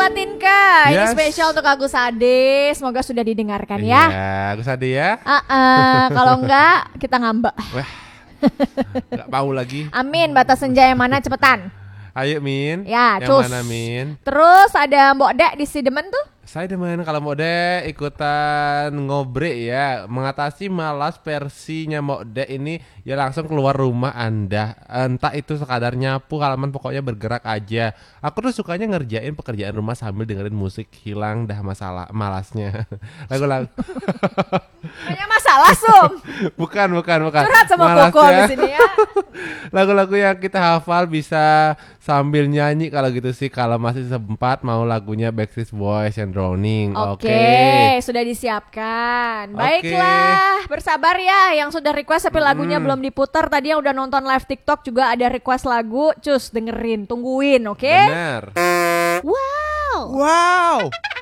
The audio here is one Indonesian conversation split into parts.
Tinka, ini Yes. spesial untuk Agus Ade. Semoga sudah didengarkan ya. Iya, Agus Ade ya. Kalau enggak kita ngambek. Wah, nggak mau lagi. Amin, batas senja yang mana cepetan. Ayo Min. Ya, Yang cus. mana Min? Terus ada Mbok Dek di Sidemen tuh. Saya demen kalau mau deh ikutan ngobrol ya, mengatasi malas versinya mau deh ini ya langsung keluar rumah Anda. Entah itu sekadar nyapu halaman, pokoknya bergerak aja. Aku tuh sukanya ngerjain pekerjaan rumah sambil dengerin musik, hilang dah masalah malasnya. Lagu-lagu. Banyak masalah, Sum. bukan. Curhat sama Koko di sini ya. Lagu-lagu yang kita hafal bisa sambil nyanyi kalau gitu sih. Kalau masih sempat mau lagunya Backstreet Boys yang Drowning. Oke, sudah disiapkan. Baiklah, bersabar ya yang sudah request tapi lagunya belum diputar. Tadi yang udah nonton live TikTok juga ada request lagu. Cus, dengerin, tungguin, oke? Bener. Wow. Wow.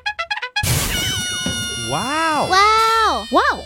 Wow. Wow. Wow.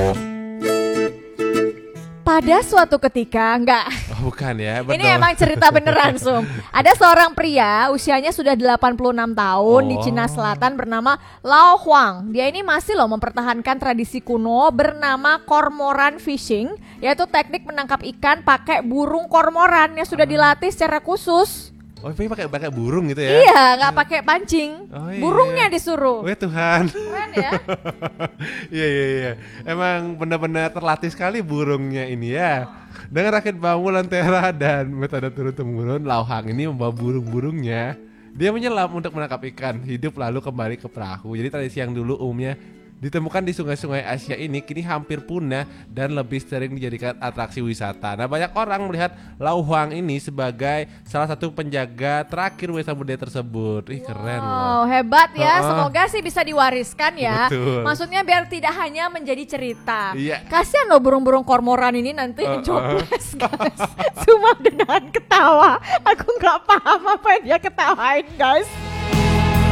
Pada suatu ketika, enggak. Oh, bukan ya, betul. Ini emang cerita beneran, Sum. Ada seorang pria usianya sudah 86 tahun di Cina Selatan bernama Lao Huang. Dia ini masih loh mempertahankan tradisi kuno bernama cormoran fishing, yaitu teknik menangkap ikan pakai burung kormoran yang sudah dilatih secara khusus. Oh, ini pakai burung gitu ya? Iya, nggak pakai pancing. Oh, iya. Burungnya disuruh. Wah, Tuhan. Keren ya? Iya. Emang benar-benar terlatih sekali burungnya ini ya. Dengan rakit bambu, lentera, dan metode turun-temurun, Lao Hang ini membawa burung-burungnya. Dia menyelam untuk menangkap ikan, hidup lalu kembali ke perahu. Jadi tradisi yang dulu umumnya ditemukan di sungai-sungai Asia ini kini hampir punah dan lebih sering dijadikan atraksi wisata. Nah, banyak orang melihat Lao Huang ini sebagai salah satu penjaga terakhir wisata budaya tersebut. Ih, keren loh. Oh, hebat ya. Semoga sih bisa diwariskan ya. Betul. Maksudnya biar tidak hanya menjadi cerita. Iya. Kasihan loh burung-burung kormoran ini nanti jobless, guys. Cuma dengan ketawa. Aku nggak paham apa yang dia ketawain, guys.